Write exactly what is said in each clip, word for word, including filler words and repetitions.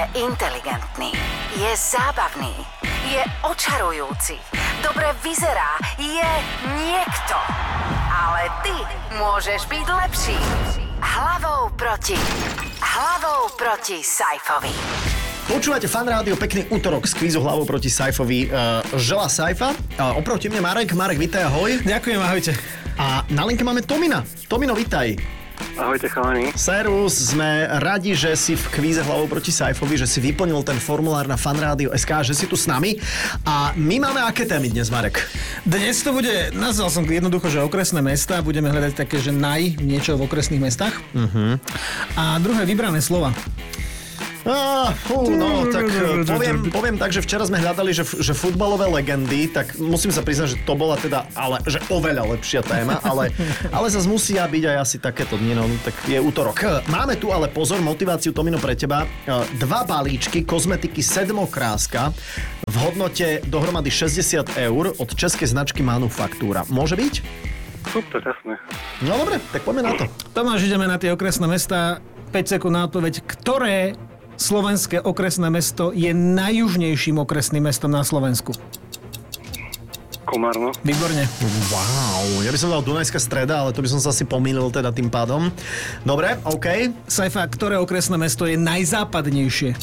Je inteligentný, je zábavný, je očarujúci, dobre vyzerá, je niekto. Ale ty môžeš byť lepší. Hlavou proti. Hlavou proti Saifovi. Počúvate Fan Rádio, pekný útorok z kvízu Hlavou proti Saifovi. Uh, žela Saifa. Uh, oproti mne Marek. Marek, vitaj, ahoj. Ďakujem, ahojte. A na linke máme Tomina. Tomino, vitaj. Ahojte, chalani. Servus, sme radi, že si v kvíze Hlavou proti Saifovi, že si vyplnil ten formulár na fanradio bodka es ká, že si tu s nami. A my máme aké témy dnes, Marek? Dnes to bude, nazval som jednoducho, že okresné mestá. Budeme hľadať také, že naj niečo v okresných mestách. Uh-huh. A druhé, vybrané slova. Ah, fú, no, tak poviem, poviem tak, že včera sme hľadali, že, že futbalové legendy, tak musím sa priznať, že to bola teda, ale, že oveľa lepšia téma, ale, ale zase musia byť aj asi takéto dni, no, tak je útorok. Máme tu ale pozor, motiváciu, Tomino, pre teba. Dva balíčky kozmetiky Sedmokráska v hodnote dohromady šesťdesiat eur od českej značky Manufaktúra. Môže byť? Super, jasné. No dobre, tak poďme na to. Tomáš, ideme na tie okresné mestá. päť sekúnd na odpoveď. Ktoré slovenské okresné mesto je najjužnejším okresným mestom na Slovensku? Komárno. Výborne. Wow, ja by som dal Dunajská Streda, ale to by som sa asi pomýlil teda tým pádom. Dobre, OK. Saifa, ktoré okresné mesto je najzápadnejšie?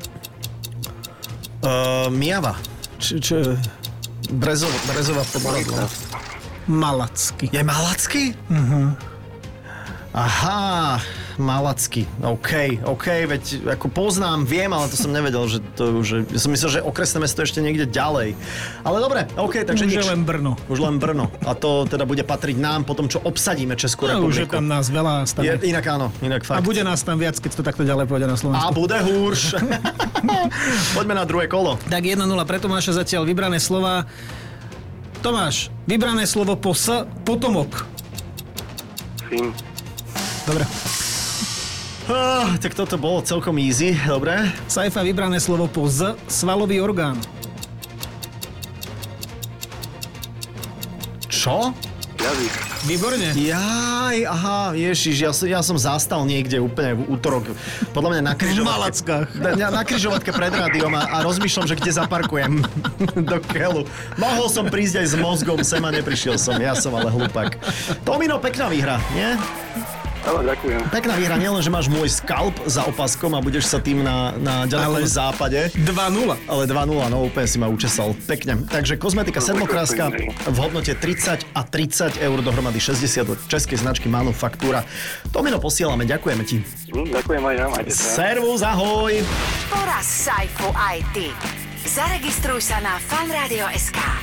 Uh, Mijava. Č, č, Brezova, Brezova podľa. Malacky. Je Malacky? Mhm. Aha, Malacky. OK, OK, veď ako poznám, viem, ale to som nevedel, že to už... Ja som myslel, že okresné mesto ešte niekde ďalej. Ale dobre, OK, takže už nič. je len Brno. Už len Brno. A to teda bude patriť nám po tom, čo obsadíme Českú no, republiku. už je tam nás veľa stane. Je, inak áno, inak fakt. A bude nás tam viac, keď to takto ďalej pôjde na Slovensku. A bude húrš. Poďme na druhé kolo. Tak jedna nula pre Tomáša, zatiaľ vybrané slova. Tomáš, vybrané slovo po S, potomok. Syn. Dobre. Ah, tak toto bolo celkom easy, dobre. Saifa, vybrané slovo po Z, svalový orgán. Čo? Jazyk. Výborne. Jaj, aha, ježiš, ja, som- ja som zastal niekde úplne v útorok. Podľa mňa na V križovatke. Malackách. Na, na križovatke pred rádiom a, a rozmýšľam, že kde zaparkujem. Do keľu. Mohol som prísť aj s mozgom sem a neprišiel som. Ja som ale hlupák. Tomino, pekná výhra, nie? Ale ďakujem. Pekná výhra, nielen, že máš môj skalp za opaskom a budeš sa tým na, na ďalekom Ale- západe. dva nula. Ale dva nula, no úplne si ma učesal. Pekne. Takže kozmetika Sedmokráska v hodnote tridsať a tridsať eur, dohromady šesťdesiat od českej značky Manufaktúra. Tomino, posielame, ďakujeme ti. Hm, ďakujem aj ja, majte sa. Servus, ahoj. Poraz Saifu aj ty. Zaregistruj sa na fanradio bodka es ká.